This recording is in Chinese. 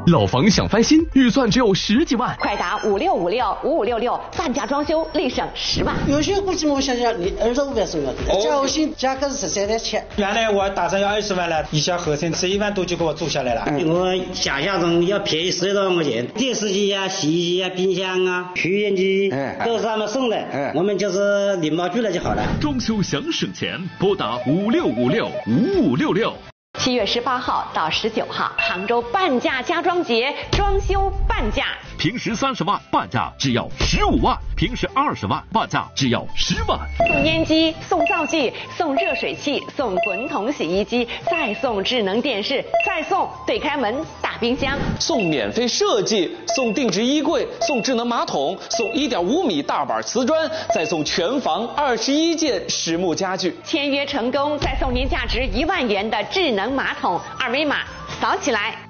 老房想翻新，预算只有10几万， 快打56565566，半价装修立省10万。 有些估计我想想，你25万送要的，加后薪价格是13点7。 原来我打算要20万了，一下合成吃1万多就给我做下来了。 我想象中要便宜10多万块钱，电视机啊、洗衣机啊、冰箱啊、吸烟机都是他们送的，我们就是礼貌拒了就好了。 装修想省钱，拨打56565566。 7月18号到19号，杭州半价家装节，装修半价。 平时30万，半价只要15万；平时20万，半价只要10万。 送烟机，送灶具，送热水器，送滚筒洗衣机，再送智能电视，再送对开门大冰箱， 送免费设计，送定制衣柜，送智能马桶，送1.5米大板瓷砖，再送全房21件实木家具。 签约成功，再送您价值1万元的智能马桶，二维码扫起来。